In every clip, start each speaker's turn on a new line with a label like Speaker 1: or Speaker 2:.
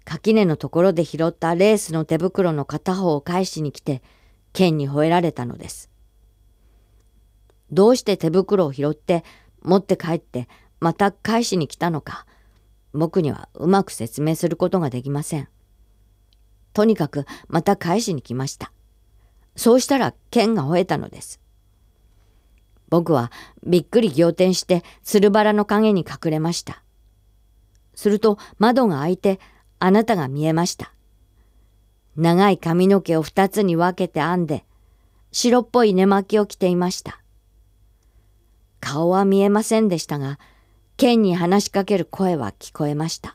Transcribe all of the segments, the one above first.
Speaker 1: 垣根のところで拾ったレースの手袋の片方を返しに来て、ケンに吠えられたのです。どうして手袋を拾って持って帰ってまた返しに来たのか、僕にはうまく説明することができません。とにかくまた返しに来ました。そうしたらケンが吠えたのです。僕はびっくり仰天してつるバラの陰に隠れました。すると窓が開いてあなたが見えました。長い髪の毛を2つに分けて編んで白っぽい寝巻きを着ていました。顔は見えませんでしたが、ケンに話しかける声は聞こえました。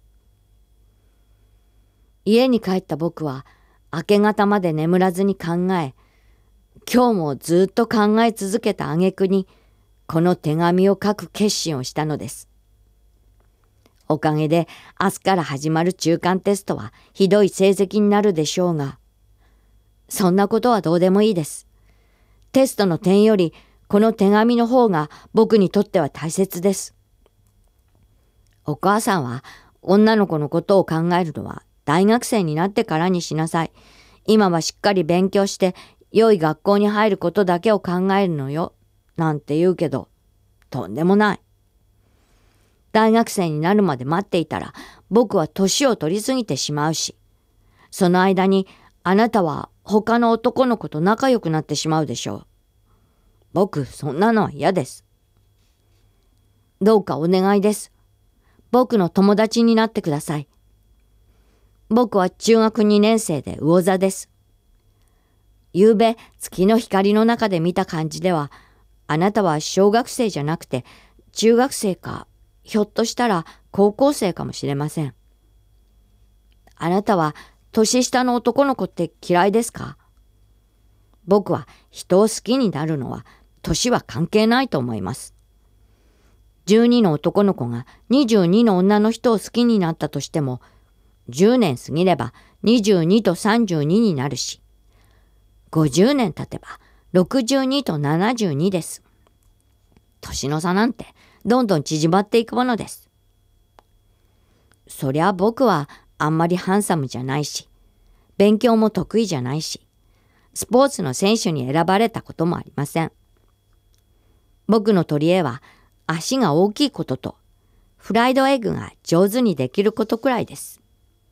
Speaker 1: 家に帰った僕は明け方まで眠らずに考え、今日もずっと考え続けた挙句にこの手紙を書く決心をしたのです。おかげで明日から始まる中間テストはひどい成績になるでしょうが、そんなことはどうでもいいです。テストの点よりこの手紙の方が僕にとっては大切です。お母さんは女の子のことを考えるのは大学生になってからにしなさい。今はしっかり勉強して良い学校に入ることだけを考えるのよ。なんて言うけど、とんでもない。大学生になるまで待っていたら僕は年を取りすぎてしまうし、その間にあなたは他の男の子と仲良くなってしまうでしょう。僕、そんなのは嫌です。どうかお願いです。僕の友達になってください。僕は中学2年生で魚座です。夕べ月の光の中で見た感じでは、あなたは小学生じゃなくて中学生か、ひょっとしたら高校生かもしれません。あなたは年下の男の子って嫌いですか？僕は人を好きになるのは年は関係ないと思います。12の男の子が22の女の人を好きになったとしても、10年過ぎれば22と32になるし、50年経てば62と72です。年の差なんてどんどん縮まっていくものです。そりゃ僕はあんまりハンサムじゃないし、勉強も得意じゃないし、スポーツの選手に選ばれたこともありません。僕の取り柄は足が大きいこととフライドエッグが上手にできることくらいです。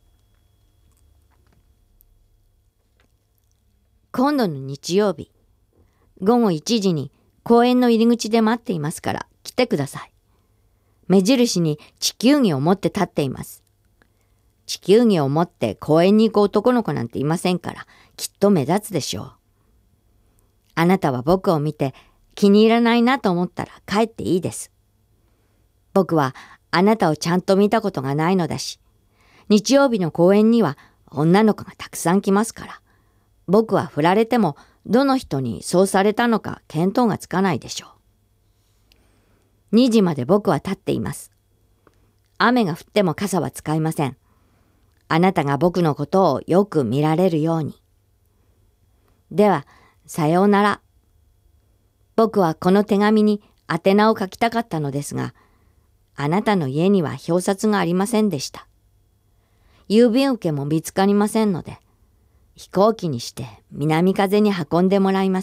Speaker 1: 今度の日曜日、午後1時に公園の入り口で待っていますから来てください。目印に地球儀を持って立っています。地球儀を持って公園に行く男の子なんていませんから、きっと目立つでしょう。あなたは僕を見て気に入らないなと思ったら帰っていいです。僕はあなたをちゃんと見たことがないのだし、日曜日の公園には女の子がたくさん来ますから、僕は振られてもどの人にそうされたのか見当がつかないでしょう。2時まで僕は立っています。雨が降っても傘は使いません。あなたが僕のことをよく見られるように。では、さようなら。僕はこの手紙に宛名を書きたかったのですが、あなたの家には表札がありませんでした。郵便受けも見つかりませんので、飛行機にして南風に運んでもらいます。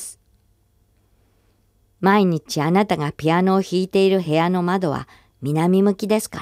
Speaker 1: 毎日あなたがピアノを弾いている部屋の窓は南向きですから。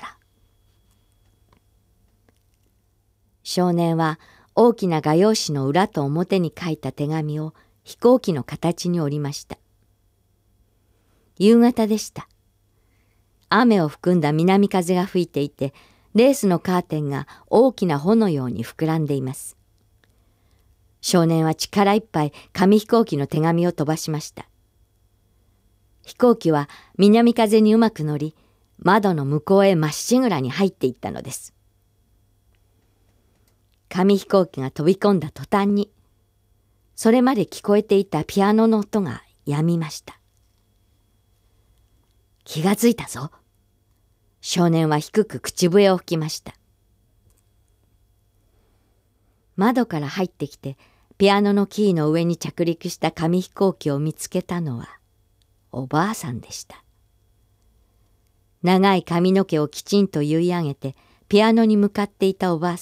Speaker 1: 少年は大きな画用紙の裏と表に書いた手紙を飛行機の形に折りました。夕方でした。雨を含んだ南風が吹いていて、レースのカーテンが大きな帆のように膨らんでいます。少年は力いっぱい紙飛行機の手紙を飛ばしました。飛行機は南風にうまく乗り、窓の向こうへまっしぐらに入っていったのです。紙飛行機が飛び込んだ途端に、それまで聞こえていたピアノの音が止みました。気がついたぞ。少年は低く口笛を吹きました。窓から入ってきて、ピアノのキーの上に着陸した紙飛行機を見つけたのは、おばあさんでした。長い髪の毛をきちんと結い上げて、ピアノに向かっていたおばあ